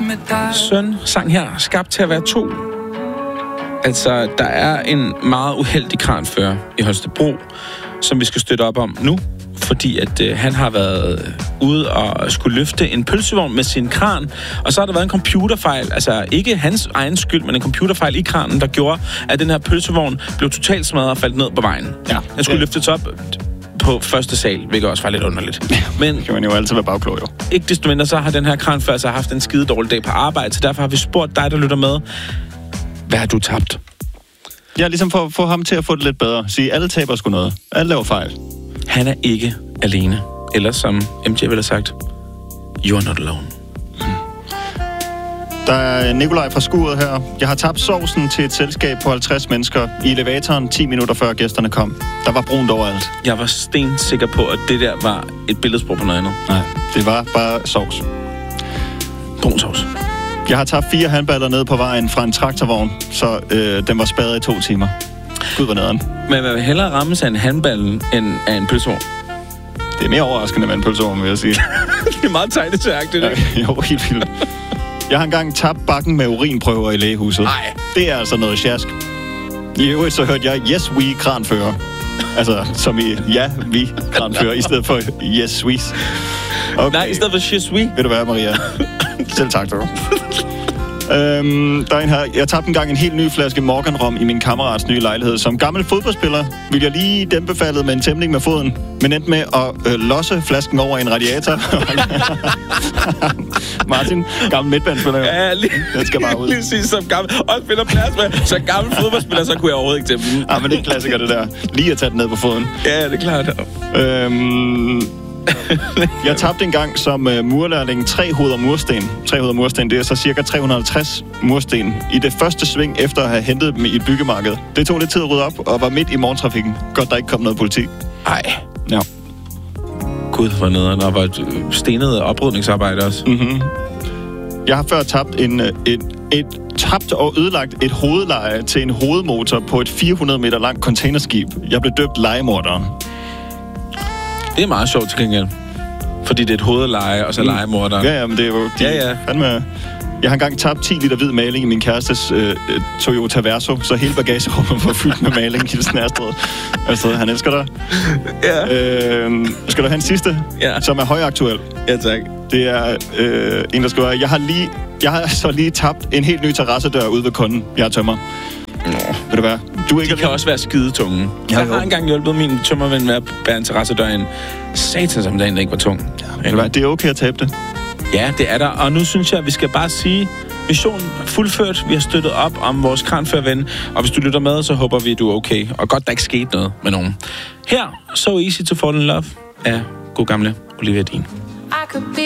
Søn sang her, skabt til at være to. Altså, der er en meget uheldig kranfører i Holstebro, som vi skal støtte op om nu, fordi at han har været ude og skulle løfte en pølsevogn med sin kran, og så har der været en computerfejl, altså ikke hans egen skyld, men en computerfejl i kranen, der gjorde, at den her pølsevogn blev totalt smadret og faldt ned på vejen. Ja. Den skulle løftes op på første sal, hvilket også var lidt underligt. Men kan man jo altid være bagklog, jo. Ikke desto mindre, så har den her kranfører så haft en skide dårlig dag på arbejde, så derfor har vi spurgt dig, der lytter med, hvad har du tabt? Ja, ligesom for at få ham til at få det lidt bedre. Sige, alle taber sgu noget. Alle laver fejl. Han er ikke alene. Eller som MJ ville have sagt, you're not alone. Der er Nikolaj fra skuret her. Jeg har tabt sovsen til et selskab på 50 mennesker i elevatoren 10 minutter før gæsterne kom. Der var brunt overalt. Jeg var stensikker på, at det der var et billedsprog på noget andet. Nej, det var bare sovs. Brun sovs. Jeg har tabt 4 handballer ned på vejen fra en traktorvogn, så den var spadet i 2 timer. Gud, hvor nederen. Men man vil hellere ramme sig en handball end af en pølsevogn. Det er mere overraskende med en pølsevogn, vil jeg sige. Det er meget tegnesæragtigt, ikke? Ja, jo, helt vildt. Jeg har engang tabt bakken med urinprøver i lægehuset. Nej. Det er altså noget sjask. I øvrigt så hørte jeg yes, we kranfører. Altså, som i ja, vi kranfører, i stedet for yes, we. Okay. Nej, i stedet for yes, we. Ved du hvad, Maria? Selv tak, du. Der er en her. Jeg tabte engang en helt ny flaske Morganrom i min kammerats nye lejlighed. Som gammel fodboldspiller ville jeg lige dæmpe faldet med en tæmning med foden, men endte med at losse flasken over en radiator. Martin, gammel midtbanespiller. Ja, den skal bare ud. Lige sige som gammel. Også spiller plads med. Så gammel fodboldspiller, så kunne jeg overhovedet ikke tæmme den. Ja, men det er klassiker, det der. Lige at tage den ned på foden. Ja, det er klart. Jeg tabte engang som murlærling 3 hoveder mursten. 3 hoveder mursten, det er så cirka 350 mursten i det første sving efter at have hentet dem i et byggemarked. Det tog lidt tid at rydde op og var midt i morgentrafikken. Godt, der ikke kom noget politi. Ej. Ja. Gud, hvor nederen. Der var et stenet oprydningsarbejde også. Mm-hmm. Jeg har før tabt tabt og ødelagt et hovedleje til en hovedmotor på et 400 meter langt containerskib. Jeg blev døbt legemorderen. Det er meget sjovt til gengæld. Fordi det er et hovedleje, og så legemorderen. Ja, men det er jo... Fandme. Jeg har engang tabt 10 liter hvid maling i min kærestes Toyota Verso, så hele bagagerummet var fyldt med maling. Hilsen Astrid. Astrid, han elsker dig. Ja. Skal du have en sidste? Ja. Som er højaktuel. Ja, tak. Det er en, der skal være... Jeg har så lige tabt en helt ny terrassedør ude ved kunden. Jeg er tømmer. Ved du hvad? De kan også være skidetunge. Jeg har engang hjulpet min tømmerven med at bære en terrassedør ind. Satan, som dagen der ikke var tung. Ja, det er okay at tabe det. Ja, det er der. Og nu synes jeg, at vi skal bare sige, missionen fuldført. Vi har støttet op om vores kranførven. Og hvis du lytter med, så håber vi, at du er okay. Og godt, der ikke skete noget med nogen. Her, So Easy to Fall in Love af god gamle Olivia Dean.